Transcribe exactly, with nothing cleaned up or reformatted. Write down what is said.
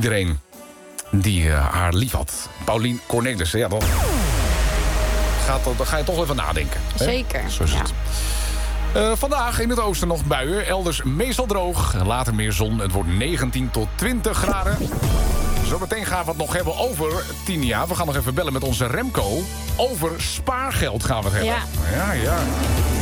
iedereen die uh, haar lief had. Paulien Cornelissen, ja, dan, gaat, dan ga je toch even nadenken. Hè? Zeker, Zo is ja. het. Uh, vandaag in het oosten nog buien, elders meestal droog. Later meer zon, het wordt negentien tot twintig graden. Zometeen gaan we het nog hebben over Tinia. We gaan nog even bellen met onze Remco. Over spaargeld gaan we het hebben. Ja. Ja, ja.